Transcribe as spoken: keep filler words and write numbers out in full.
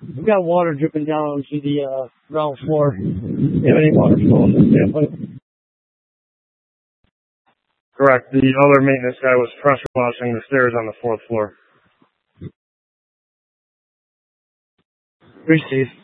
We've got water dripping down onto the uh, ground floor. Do you have any water flowing this standpoint? Correct. The other maintenance guy was pressure washing the stairs on the fourth floor. Appreciate it.